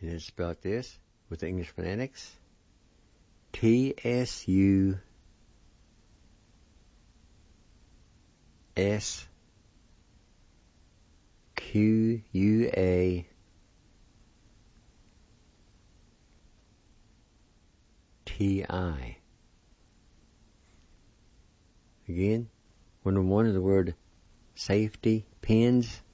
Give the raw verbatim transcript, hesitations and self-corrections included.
And it's spelled this with the English phonetics. T S U S Q U A T I. Again, when one of the word safety pins,